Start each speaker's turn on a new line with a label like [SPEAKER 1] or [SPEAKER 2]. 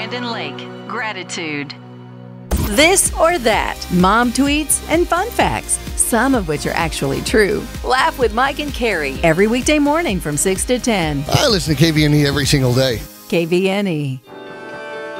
[SPEAKER 1] Brandon Lake. Gratitude.
[SPEAKER 2] This or that. Mom tweets and fun facts, some of which are actually true. Laugh with Mike and Carrie every weekday morning from 6 to 10.
[SPEAKER 3] I listen to KVNE every single day.
[SPEAKER 2] KVNE.